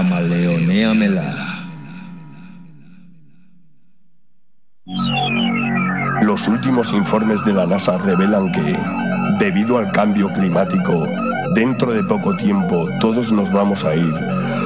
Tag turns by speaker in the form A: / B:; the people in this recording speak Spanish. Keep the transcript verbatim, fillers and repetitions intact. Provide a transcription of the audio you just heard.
A: camaleonéamela.
B: Los últimos informes de la NASA revelan que, debido al cambio climático, dentro de poco tiempo todos nos vamos a ir